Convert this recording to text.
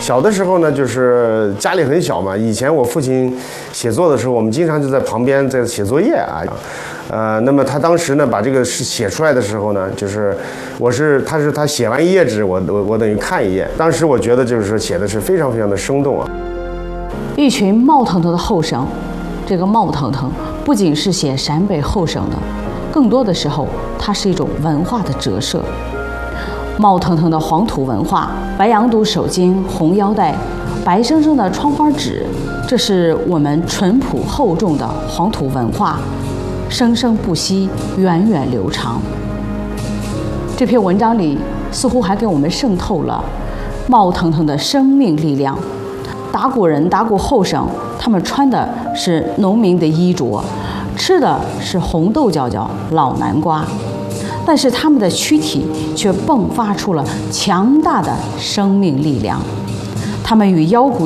小的时候呢，就是家里很小嘛。以前我父亲写作的时候，我们经常就在旁边在写作业啊。那么他当时呢，把这个诗写出来的时候呢，就是他写完一页纸，我等于看一页。当时我觉得就是写的是非常非常的生动啊。 一群冒腾腾的后生，这个冒腾腾不仅是写陕北后省的，更多的时候它是一种文化的折射。冒腾腾的黄土文化，白羊肚手巾、红腰带，白生生的窗花纸，这是我们淳朴厚重的黄土文化，生生不息，源远流长。这篇文章里似乎还给我们渗透了冒腾腾的生命力量。打鼓人、打鼓后生，他们穿的是农民的衣着，吃的是红豆角角、老南瓜，但是他们的躯体却迸发出了强大的生命力量。他们与腰鼓